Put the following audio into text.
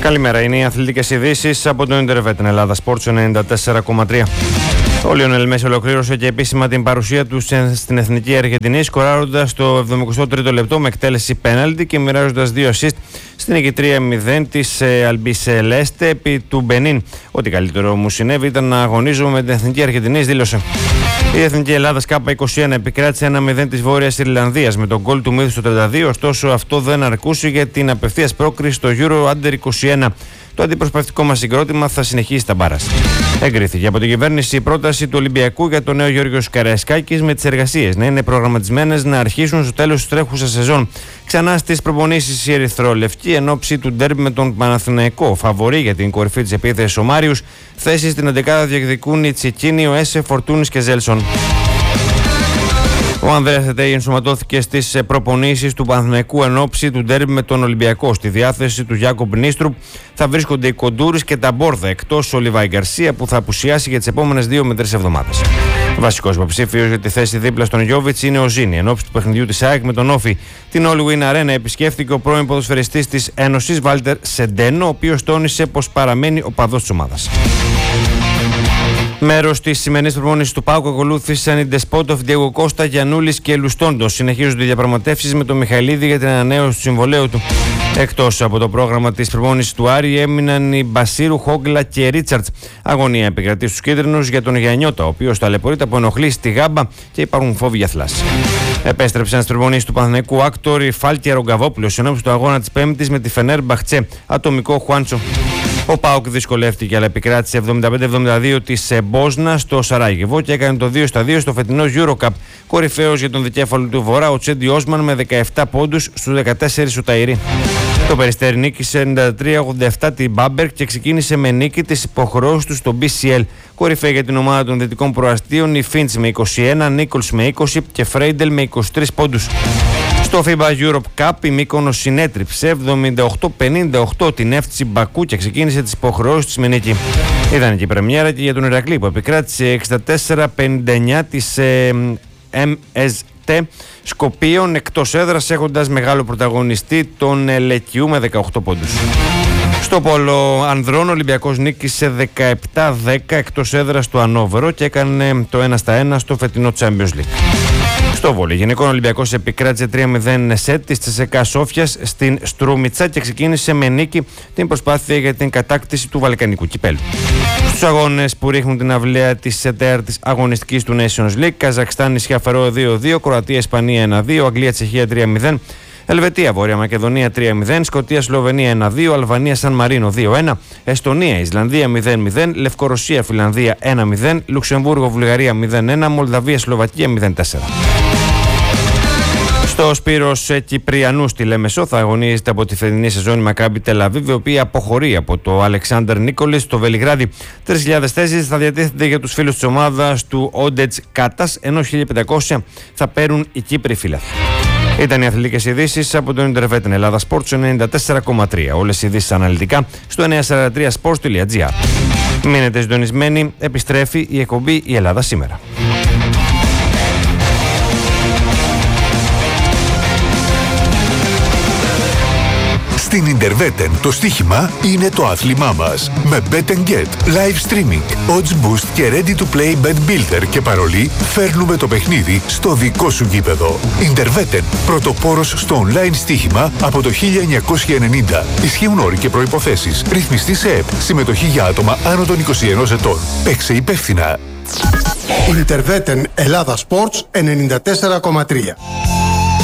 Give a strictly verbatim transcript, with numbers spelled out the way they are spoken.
Καλημέρα, είναι οι αθλητικές ειδήσεις από το Ιντερβέτ Ελλάδα Sports ενενήντα τέσσερα κόμμα τρία. Ο Λιονέλ Μέση ολοκλήρωσε και επίσημα την παρουσία του στην Εθνική Αργεντινή, σκοράροντας το εβδομηκοστό τρίτο λεπτό με εκτέλεση πέναλτι και μοιράζοντας δύο assist στην νίκη τρία μηδέν της Αλμπισελέστε επί του Μπενίν. Ό,τι καλύτερο μου συνέβη ήταν να αγωνίζομαι με την Εθνική Αργεντινή, δήλωσε. Η Εθνική Ελλάδας Κάπα είκοσι ένα επικράτησε ένα μηδέν της Βόρειας Ιρλανδίας με τον γκολ του Μύθου στο τριάντα δύο, ωστόσο αυτό δεν αρκούσε για την απευθείας πρόκριση στο Euro Under είκοσι ένα. Το αντιπροσωπευτικό μας συγκρότημα θα συνεχίσει τα μπάρας. Εγκρίθηκε από την κυβέρνηση η πρόταση του Ολυμπιακού για τον νέο Γιώργος Καραϊσκάκης με τις εργασίες να είναι προγραμματισμένες να αρχίσουν στο τέλος της τρέχουσας σεζόν. Ξανά στις προπονήσεις η Ερυθρόλευκη εν ώψη του ντέρμπι με τον Παναθηναϊκό. Φαβορί για την κορυφή της επίθεσης ο Μάριους. Θέσεις στην εντεκάδα διεκδικούν οι Τσικίνη, ο Έσε, Φορτούνης και Ζέλσον. Ο Ανδρέας Θετέη ενσωματώθηκε στις προπονήσεις του Παναθηναϊκού εν ώψη του ντέρμπι με τον Ολυμπιακό. Στη διάθεση του Γιάκομπ Νίστρουπ θα βρίσκονται οι Κοντούρης και τα Μπόρδα, εκτός ο Λιβάη Γκαρσία που θα απουσιάσει για τις επόμενες δύο με τρεις εβδομάδες. Βασικός υποψήφιος για τη θέση δίπλα στον Γιόβιτς είναι ο Ζήνη. Εν ώψη του παιχνιδιού της ΑΕΚ με τον Όφη, την All Win Arena επισκέφθηκε ο πρώην ποδοσφαιριστής της Ένωσης Βάλτερ Σεντένο, ο οποίος τόνισε πως παραμένει οπαδός της ομάδας. Μέρος της σημερινής προπόνησης του ΠΑΟΚ ακολούθησαν οι Ντεσπότοφ, Διέγκο Κώστα, Γιαννούλης και Λουστόντος. Συνεχίζονται οι διαπραγματεύσεις με τον Μιχαηλίδη για την ανανέωση του συμβολαίου του. Εκτός από το πρόγραμμα της προπόνησης του Άρη έμειναν οι Μπασίρου, Χόγκλα και Ρίτσαρτς. Αγωνία επικρατεί στους κίτρινους για τον Γιαννιώτα, ο οποίος ταλαιπωρείται από ενοχλήσεις στη γάμπα και υπάρχουν φόβοι για θλάση. Επέστρεψαν στις προπονήσεις του Παναθηναϊκού Άκτορ Φάλκια Ρογκαβόπουλος ενώπιση του αγώνα της Πέμπτης με τη Φενέρμπαχτσε, ατομικό Χουάντσο. Ο ΠΑΟΚ δυσκολεύτηκε αλλά επικράτησε εβδομήντα πέντε εβδομήντα δύο της Μπόσνα στο Σαράγεβο και έκανε το δύο στα δύο στο φετινό EuroCup. Κορυφαίος για τον δικέφαλο του Βορρά ο Τσέντι Όσμαν με δεκαεπτά πόντους στους δεκατέσσερα του Ταϊρή. Το Περιστέρι νίκησε ενενήντα τρία ογδόντα επτά την Μπάμπερ και ξεκίνησε με νίκη τις υποχρεώσεις του στο μπι σι ελ. Κορυφαία για την ομάδα των Δυτικών Προαστίων η Φίντς με είκοσι ένα, Νίκολς με είκοσι και Φρέιντελ με είκοσι τρεις πόντους. Στο φίμπα Europe Cup η Μύκονος συνέτριψε εβδομήντα οκτώ πενήντα οκτώ την εφ σι Μπακού και ξεκίνησε τις υποχρεώσεις της με νίκη. Ιδανική πρεμιέρα και για τον Ηρακλή που επικράτησε εξήντα τέσσερα πενήντα εννιά της ε, εμ ες τι Σκοπίων εκτός έδρας, έχοντας μεγάλο πρωταγωνιστή τον Λεκιού με δεκαοκτώ πόντους. Στο πόλο ανδρών ο Ολυμπιακός νίκησε δεκαεπτά δέκα εκτός έδρας του Ανόβερο και έκανε το ένα στα ένα στο φετινό Champions League. Στο βόλεϊ γυναικών ο Ολυμπιακός επικράτησε τρία μηδέν σετ της Τσεσεκά Σόφιας στην Στρούμιτσα και ξεκίνησε με νίκη την προσπάθεια για την κατάκτηση του Βαλκανικού κυπέλου. Στους αγώνες που ρίχνουν την αυλαία της τέταρτης αγωνιστικής του Nations League, Καζακστάν νησιά Φερόε δύο δύο, Κροατία Ισπανία ένα δύο, Αγγλία Τσεχία τρία μηδέν, Ελβετία Βόρεια Μακεδονία τρία μηδέν, Σκωτία Σλοβενία ένα δύο, Αλβανία Σαν Μαρίνο δύο ένα, Εστονία Ισλανδία μηδέν μηδέν, Λευκορωσία Φιλανδία ένα μηδέν, Λουξεμβούργο Βουλγαρία μηδέν ένα, Μολδαβία Σλοβακία μηδέν τέσσερα. Στο Σπύρος Κυπριανού στη Λέμεσο θα αγωνίζεται από τη φετινή σεζόν η Μακάμπι Τελαβίβ, η οποία αποχωρεί από το Αλεξάνδερ Νίκολης στο Βελιγράδι. τρεις χιλιάδες θέσεις θα διατίθενται για τους φίλους της ομάδας του Όντετς Κάτας, ενώ χίλια πεντακόσια θα παίρνουν οι Κύπροι φίλαθλοι. Ήταν οι αθλητικές ειδήσεις από τον Ιντερβέτ Ελλάδα Sports ενενήντα τέσσερα κόμμα τρία. Όλες οι ειδήσεις αναλυτικά στο εννιακόσια σαράντα τρία sports τελεία gr. Μείνετε συντονισμένοι, επιστρέφει η εκπομπή «Η Ελλάδα σήμερα». Στην Ιντερβέτεν το στοίχημα είναι το άθλημά μας. Με Bet and Get, live streaming, odds boost και ready to play bet builder και παρολί φέρνουμε το παιχνίδι στο δικό σου γήπεδο. Ιντερβέτεν, πρωτοπόρος στο online στοίχημα από το χίλια εννιακόσια ενενήντα. Ισχύουν όροι και προϋποθέσεις. Ρυθμιστή σε ΕΠ. Συμμετοχή για άτομα άνω των είκοσι ενός ετών. Παίξε υπεύθυνα. Ιντερβέτεν Ελλάδα Sports ενενήντα τέσσερα κόμμα τρία.